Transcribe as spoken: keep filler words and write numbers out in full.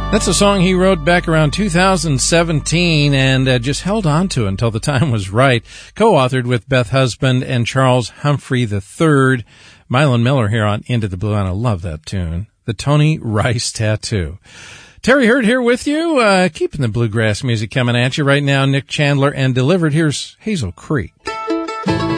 That's a song he wrote back around two thousand seventeen and uh, just held on to until the time was right. Co-authored with Beth Husband and Charles Humphrey the third. Mylon Miller here on Into the Blue, and I love that tune. The Tony Rice Tattoo. Terry Hurd here with you, uh, keeping the bluegrass music coming at you right now. Nick Chandler and Delivered. Here's Hazel Creek.